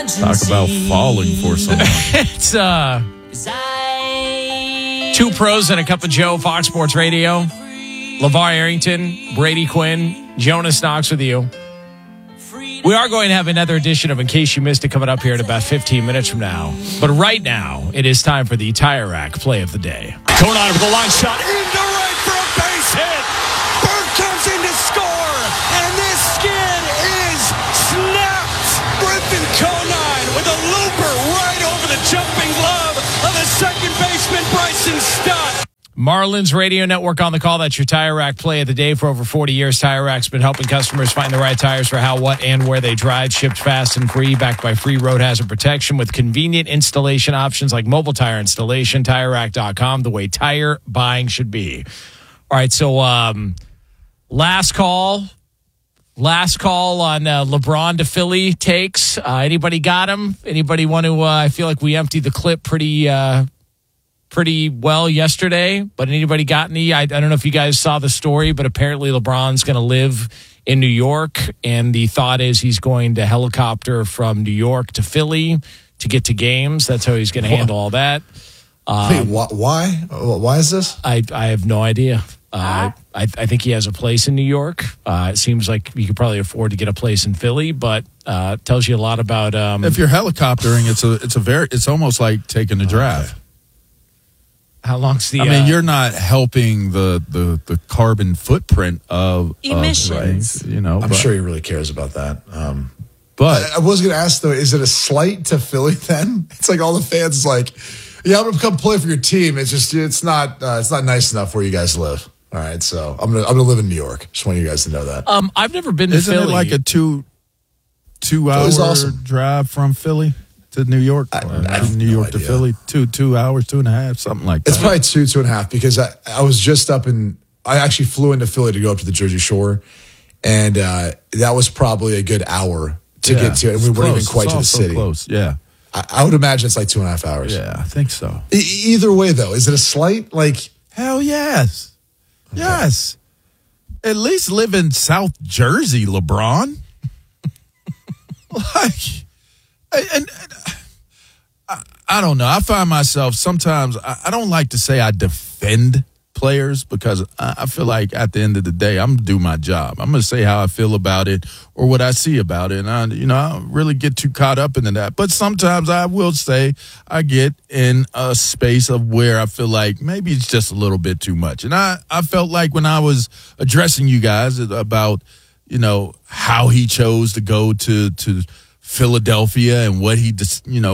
Talk about falling for someone. It's Two Pros and a Cup of Joe, Fox Sports Radio. LeVar Arrington, Brady Quinn, Jonas Knox with you. We are going to have another edition of In Case You Missed It coming up here in about 15 minutes from now. But right now, it is time for the Tire Rack Play of the Day. Conine with a line shot into right for a base hit. Bird comes in to score, and this skid is snapped. Brendan Conine with a looper right over the jumping glove of the second baseman, Bryson Stott. Marlins Radio Network on the call. That's your Tire Rack Play of the Day. For over 40 years, Tire Rack's been helping customers find the right tires for how, what, and where they drive. Shipped fast and free, backed by free road hazard protection with convenient installation options like mobile tire installation. TireRack.com, the way tire buying should be. All right, so last call on LeBron to Philly takes. Anybody got him? Anybody want to? I feel like we emptied the clip pretty well yesterday, but anybody got any? I don't know if you guys saw the story, but apparently LeBron's going to live in New York, and the thought is he's going to helicopter from New York to Philly to get to games. That's how he's going to handle all that. Wait, why? Why is this? I have no idea. I think he has a place in New York. It seems like you could probably afford to get a place in Philly, but tells you a lot about. If you're helicoptering, it's almost like taking a drive. Okay. How long's the? I mean, you're not helping the carbon footprint of emissions. I'm sure he really cares about that. But I was going to ask though, is it a slight to Philly? Then it's like all the fans is like, yeah, I'm going to come play for your team. It's not nice enough where you guys live. All right, so I'm gonna live in New York. Just want you guys to know that. I've never been to Isn't Philly. it like a two-hour awesome. drive from Philly to New York? New York to Philly, 2 hours, 2.5, something like that. It's probably 2.5 because I was just up in. I actually flew into Philly to go up to the Jersey Shore, and that was probably a good hour to get to it. And we weren't even quite to the city. Close, yeah. I would imagine it's like 2.5 hours. Yeah, I think so. Either way, though, is it a slight? Like, hell yes, okay. Yes. At least live in South Jersey, LeBron. I don't know. I find myself sometimes, I don't like to say I defend players because I feel like at the end of the day, I'm going to do my job. I'm going to say how I feel about it or what I see about it. And I don't really get too caught up into that. But sometimes I will say I get in a space of where I feel like maybe it's just a little bit too much. And I felt like when I was addressing you guys about, how he chose to go to Philadelphia and what he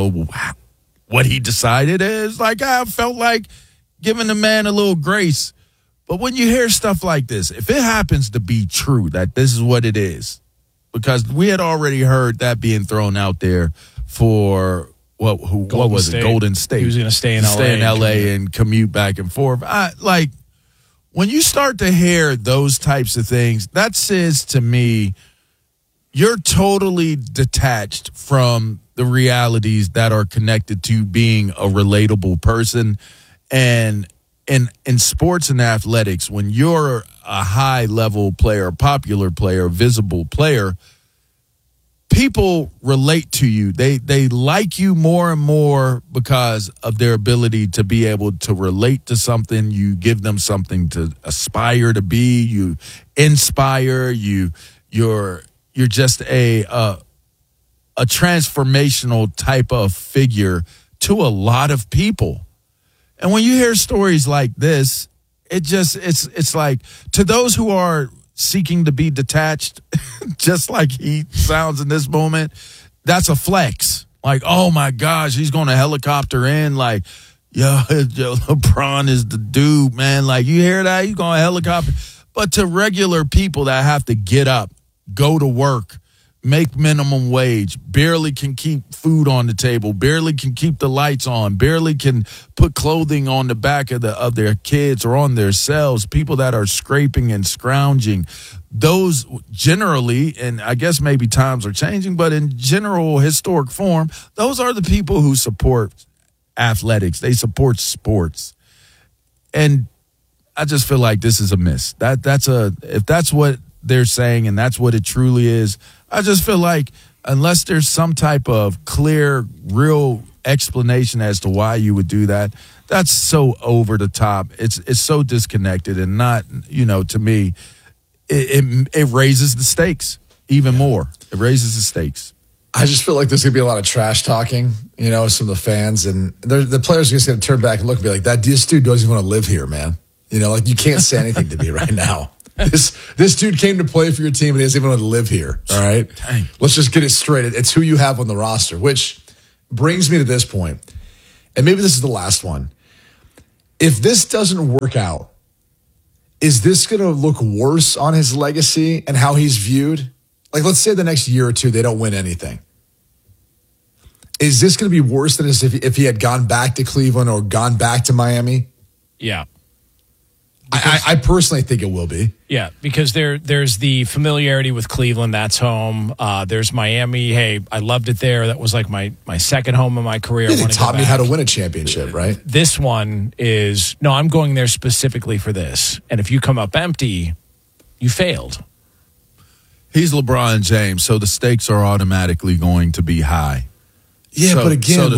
decided is like, I felt like giving the man a little grace. But when you hear stuff like this, if it happens to be true that this is what it is, because we had already heard that being thrown out there for what was it? Golden State. He was going to stay in LA. And commute back and forth. When you start to hear those types of things, that says to me, you're totally detached from the realities that are connected to being a relatable person. And in sports and athletics, when you're a high-level player, popular player, visible player, people relate to you. They like you more and more because of their ability to be able to relate to something. You give them something to aspire to be. You inspire. You're just a transformational type of figure to a lot of people. And when you hear stories like this, it's like, to those who are seeking to be detached, just like he sounds in this moment, that's a flex. Like, oh my gosh, he's going to helicopter in. Like, yo, LeBron is the dude, man. Like, you hear that? He's going to helicopter. But to regular people that have to get up, go to work, make minimum wage, barely can keep food on the table, barely can keep the lights on, barely can put clothing on the back of their kids or on their selves, people that are scraping and scrounging, those generally, and I guess maybe times are changing, but in general historic form, those are the people who support athletics. They support sports. And I just feel like this is a miss. If that's what they're saying and that's what it truly is, I just feel like unless there's some type of clear, real explanation as to why you would do that, that's so over the top. It's so disconnected and not, to me, it raises the stakes even more. It raises the stakes. I just feel like there's going to be a lot of trash talking, some of the fans. And the players are just going to turn back and look and be like, this dude doesn't even want to live here, man. You can't say anything to me right now. This dude came to play for your team and he doesn't even want to live here, all right? Dang. Let's just get it straight. It's who you have on the roster, which brings me to this point. And maybe this is the last one. If this doesn't work out, is this going to look worse on his legacy and how he's viewed? Like, let's say the next year or two, they don't win anything. Is this going to be worse than if he had gone back to Cleveland or gone back to Miami? Yeah. I personally think it will be. Yeah, because there's the familiarity with Cleveland. That's home. There's Miami. Hey, I loved it there. That was like my second home in my career. Yeah, they taught me how to win a championship, right? This one is, no, I'm going there specifically for this. And if you come up empty, you failed. He's LeBron James, so the stakes are automatically going to be high. Yeah, but again,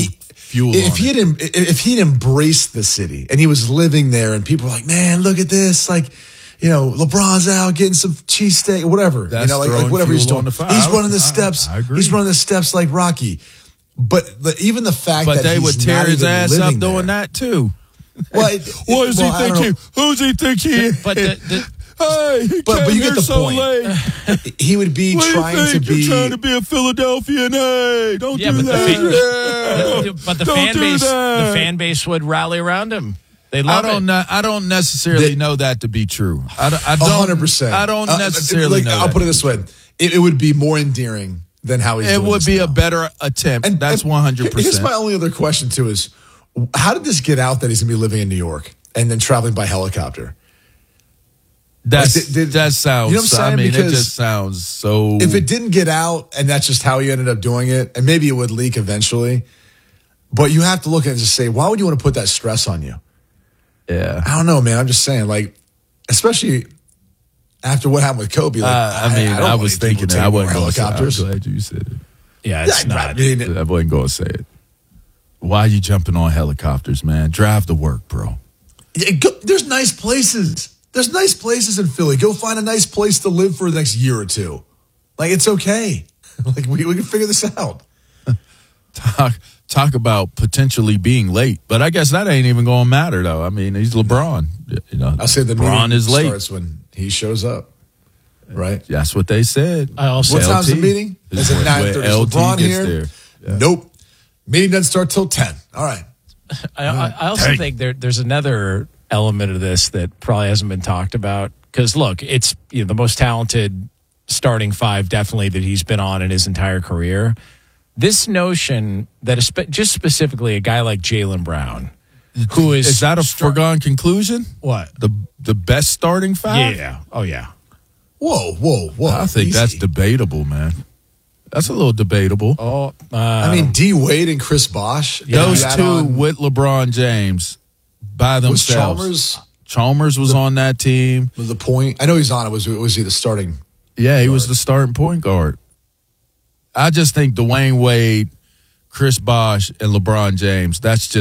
if he'd embraced the city and he was living there and people were like, man, look at this, like, LeBron's out getting some cheesesteak or whatever, that's like whatever he's doing. He's running the steps. I agree. He's running the steps like Rocky. But even the fact that they he's would tear not his even ass up living doing there. that too. Well, What does he think? Who's he think he is? But Hey, he But came you get here the so point. late. He would be What do you trying to think? be. You're trying to be a Philadelphian. Hey, don't do that. but the Don't fan do base, that. the fan base would rally around him. They love it. I don't necessarily know that to be true. I don't 100%. I don't necessarily know. I'll that. put it this way: it would be more endearing than how he's. It doing would this be now. a better attempt. And That's and 100%. Here's my only other question too: is how did this get out that he's going to be living in New York and then traveling by helicopter? That You sounds. know what I'm saying? I mean, it Because just sounds so. If it didn't get out and that's just how he ended up doing it, and maybe it would leak eventually, but you have to look at it and just say, why would you want to put that stress on you? Yeah. I don't know, man. I'm just saying, like, especially after what happened with Kobe. Like, I was thinking that. I wasn't going to say it. I'm helicopters. glad you said it. Yeah, it's not. I mean, I wasn't going to say it. Why are you jumping on helicopters, man? Drive to work, bro. there's nice places. There's nice places in Philly. Go find a nice place to live for the next year or two. Like, it's okay. Like, we can figure this out. Talk about potentially being late, but I guess that ain't even going to matter, though. I mean, he's LeBron. I say the LeBron meeting is late. starts when he shows up, right? That's what they said. I also What time's the LT meeting? is Is it when 9:30? Is LT LeBron gets here? there. Yeah. Nope. Meeting doesn't start till 10. All right. I also think there's another element of this that probably hasn't been talked about. Because look, it's the most talented starting five definitely that he's been on in his entire career. This notion that just specifically a guy like Jaylen Brown, who is that a foregone conclusion? What? The best starting five? Yeah. Oh yeah. Whoa. I think Easy. that's debatable, man. That's a little debatable. Oh, I mean, D Wade and Chris Bosh. Those that two on- with LeBron James by was themselves. Chalmers Was on that team. the point. I know he's on it. Was he the starting? Yeah, he was the starting point guard. I just think Dwayne Wade, Chris Bosh, and LeBron James,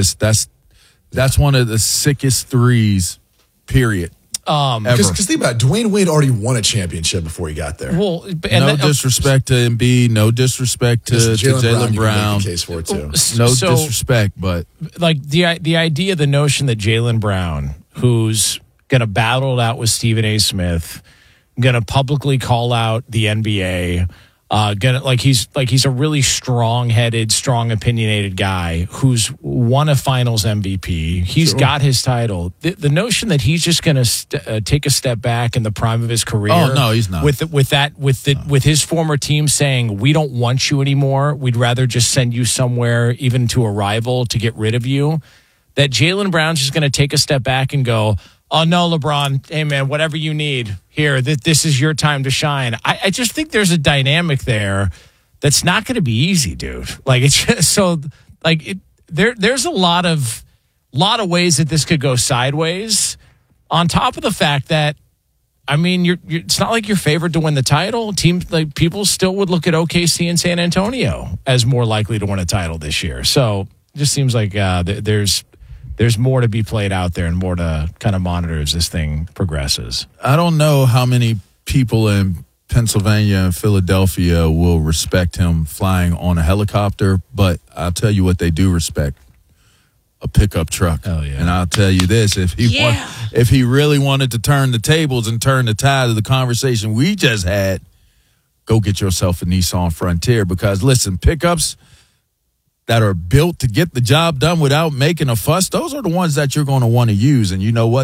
that's one of the sickest threes, period. Ever. Because think about it, Dwayne Wade already won a championship before he got there. well, No disrespect to Embiid, no disrespect to Jaylen you can Brown. make the case for it too. No So- disrespect, but like the idea, the notion that Jaylen Brown, who's going to battle it out with Stephen A. Smith, going to publicly call out the NBA, he's a really strong-headed, strong opinionated guy who's won a Finals MVP. He's got his title. The notion that he's just going to take a step back in the prime of his career. Oh, no, he's not. With his former team saying, we don't want you anymore. We'd rather just send you somewhere, even to a rival, to get rid of you. That Jaylen Brown's just going to take a step back and go, oh, no, LeBron, hey, man, whatever you need here, this is your time to shine. I just think there's a dynamic there that's not going to be easy, dude. Like, it's just so, like, there's a lot of ways that this could go sideways, on top of the fact that I mean, it's not like you're favored to win the title. Teams like people still would look at OKC and San Antonio as more likely to win a title this year. So it just seems like there's more to be played out there and more to kind of monitor as this thing progresses. I don't know how many people in Pennsylvania and Philadelphia will respect him flying on a helicopter, but I'll tell you what they do respect. A pickup truck. Oh, yeah. And I'll tell you this, if he really wanted to turn the tables and turn the tide of the conversation we just had, go get yourself a Nissan Frontier, because listen, pickups that are built to get the job done without making a fuss, those are the ones that you're going to want to use. And you know what?